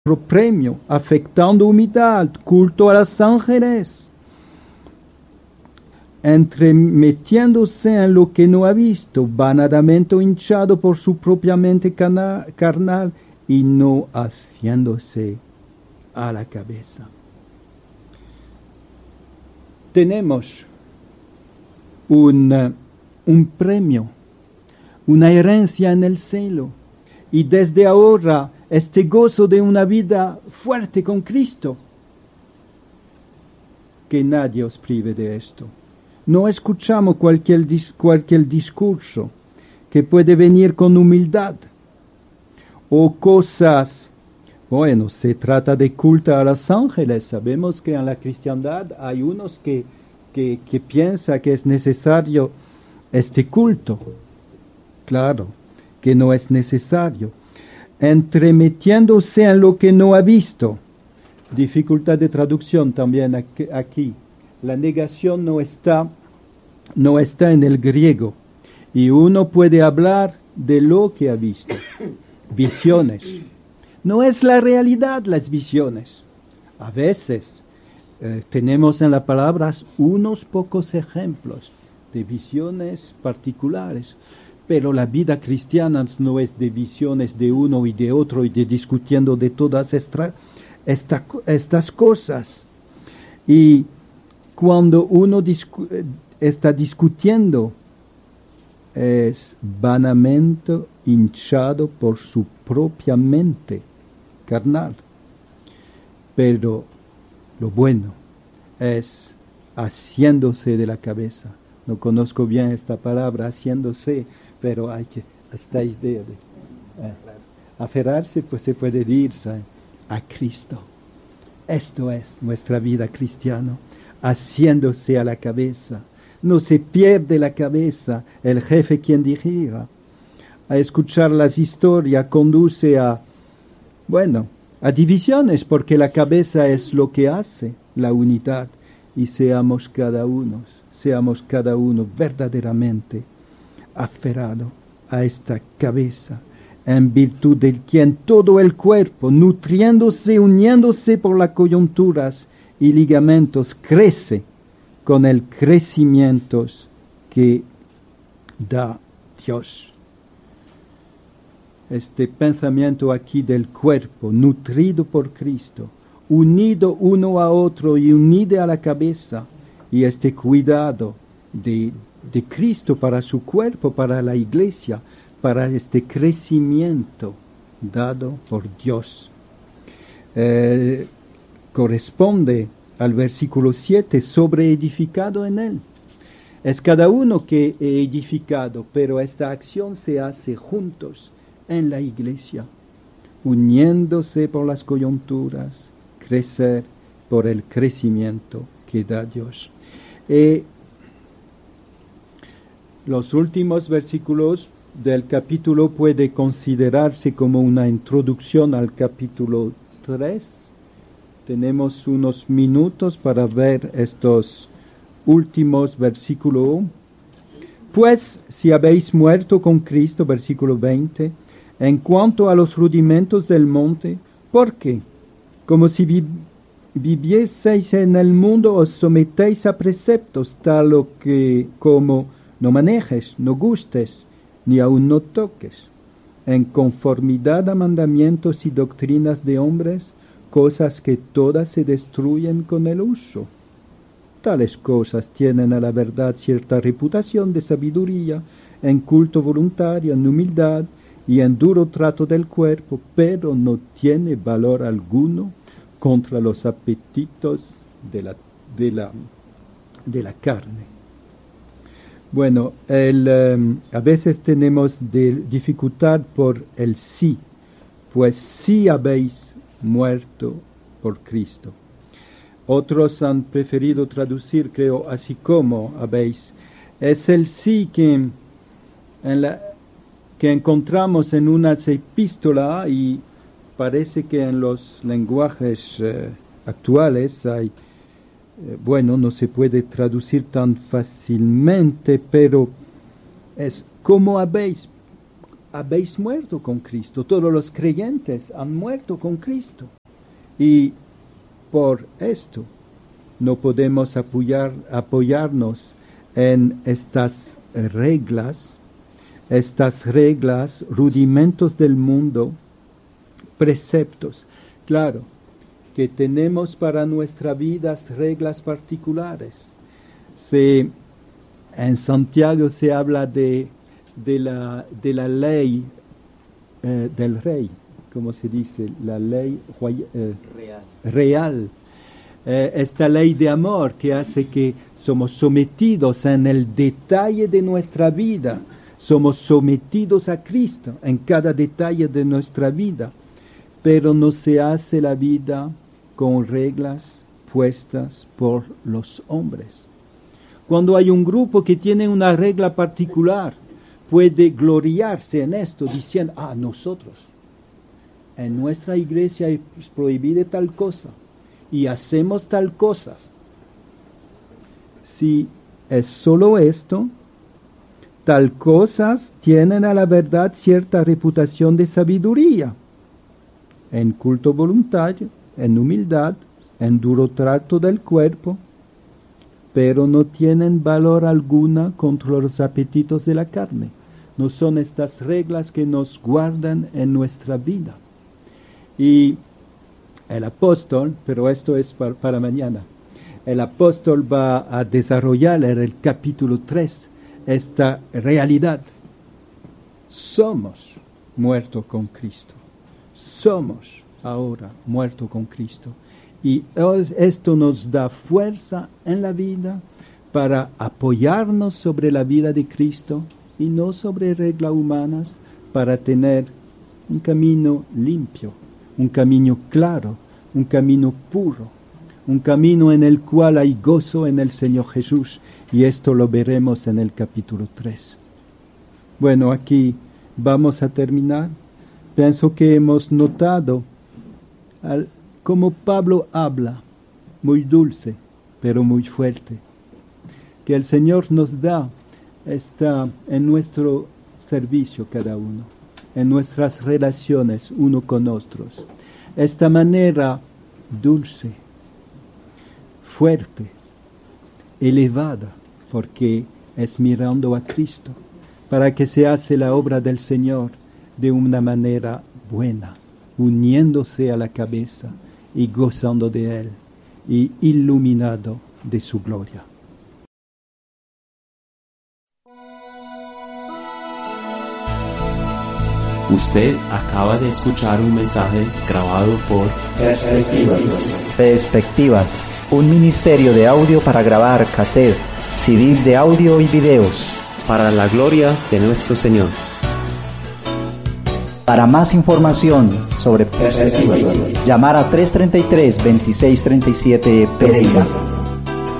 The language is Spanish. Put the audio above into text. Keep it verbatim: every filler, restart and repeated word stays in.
premio, afectando humildad, culto a los ángeles, entremetiéndose en lo que no ha visto, vanamente hinchado por su propia mente cana- carnal y no haciéndose a la cabeza. Tenemos un, uh, un premio, una herencia en el cielo, y desde ahora este gozo de una vida fuerte con Cristo. Que nadie os prive de esto. No escuchamos cualquier, dis- cualquier discurso que puede venir con humildad o cosas. Bueno, se trata de culto a los ángeles. Sabemos que en la cristiandad hay unos que, que, que piensan que es necesario este culto. Claro, que no es necesario. Entremetiéndose en lo que no ha visto. Dificultad de traducción también aquí. La negación no está, no está en el griego. Y uno puede hablar de lo que ha visto. Visiones. No es la realidad las visiones. A veces eh, tenemos en las palabras unos pocos ejemplos de visiones particulares, pero la vida cristiana no es de visiones de uno y de otro y de discutiendo de todas esta, esta, estas cosas. Y cuando uno discu está discutiendo, es vanamente hinchado por su propia mente carnal. Pero lo bueno es haciéndose de la cabeza. No conozco bien esta palabra, haciéndose, pero hay que, esta idea de eh, aferrarse, pues se puede irse a Cristo. Esto es nuestra vida cristiana, haciéndose a la cabeza. No se pierde la cabeza, el jefe quien dirija. A escuchar las historias conduce a, bueno, a divisiones, porque la cabeza es lo que hace la unidad, y seamos cada uno, seamos cada uno verdaderamente aferrado a esta cabeza, en virtud del quien todo el cuerpo, nutriéndose, uniéndose por las coyunturas y ligamentos, crece con el crecimiento que da Dios. Este pensamiento aquí del cuerpo, nutrido por Cristo, unido uno a otro y unido a la cabeza, y este cuidado de, de Cristo para su cuerpo, para la iglesia, para este crecimiento dado por Dios. Eh, corresponde al versículo siete, sobre edificado en él. Es cada uno que he edificado, pero esta acción se hace juntos en la iglesia, uniéndose por las coyunturas, crecer por el crecimiento que da Dios. Eh, los últimos versículos del capítulo puede considerarse como una introducción al capítulo tres. Tenemos unos minutos para ver estos últimos versículos. Pues si habéis muerto con Cristo, versículo veinte, en cuanto a los rudimentos del monte, ¿por qué? Como si vi vivieseis en el mundo, os sometéis a preceptos, tal o que como no manejes, no gustes, ni aun no toques, en conformidad a mandamientos y doctrinas de hombres, cosas que todas se destruyen con el uso. Tales cosas tienen a la verdad cierta reputación de sabiduría, en culto voluntario, en humildad y en duro trato del cuerpo, pero no tiene valor alguno contra los apetitos de la, de la, de la carne. Bueno, el, um, a veces tenemos de dificultad por el sí, pues sí habéis muerto por Cristo. Otros han preferido traducir, creo, así como habéis. Es el sí que, en la, que encontramos en unas epístolas, y parece que en los lenguajes eh, actuales hay, eh, bueno, no se puede traducir tan fácilmente, pero es como habéis, habéis muerto con Cristo, todos los creyentes han muerto con Cristo. Y por esto no podemos apoyar, apoyarnos en estas reglas, estas reglas, rudimentos del mundo, preceptos. Claro, que tenemos para nuestra vida reglas particulares. Se, en Santiago se habla de, de, la, de la ley eh, del rey, como se dice, la ley eh, real. real. Eh, esta ley de amor que hace que somos sometidos en el detalle de nuestra vida, somos sometidos a Cristo en cada detalle de nuestra vida, pero no se hace la vida con reglas puestas por los hombres. Cuando hay un grupo que tiene una regla particular, puede gloriarse en esto, diciendo, ah, nosotros, en nuestra iglesia es prohibida tal cosa, y hacemos tal cosas. Si es solo esto, tal cosas tienen a la verdad cierta reputación de sabiduría, en culto voluntario, en humildad, en duro trato del cuerpo, pero no tienen valor alguna contra los apetitos de la carne. No son estas reglas que nos guardan en nuestra vida. Y el apóstol, pero esto es para, para mañana, el apóstol va a desarrollar en el capítulo tres esta realidad. Somos muertos con Cristo. Somos ahora muertos con Cristo. Y esto nos da fuerza en la vida para apoyarnos sobre la vida de Cristo y no sobre reglas humanas, para tener un camino limpio, un camino claro, un camino puro, un camino en el cual hay gozo en el Señor Jesús, y esto lo veremos en el capítulo tres. Bueno, aquí vamos a terminar. Pienso que hemos notado al, cómo Pablo habla, muy dulce, pero muy fuerte, que el Señor nos da esta, en nuestro servicio cada uno, en nuestras relaciones uno con otros, esta manera dulce, fuerte, elevada, porque es mirando a Cristo, para que se hace la obra del Señor de una manera buena, uniéndose a la cabeza y gozando de Él, y iluminado de su gloria. Usted acaba de escuchar un mensaje grabado por Perspectivas. Perspectivas, un ministerio de audio para grabar cassette, C D de audio y videos. Para la gloria de nuestro Señor. Para más información sobre Perspectivas, llamar a tres treinta y tres, veintiséis treinta y siete Pereira.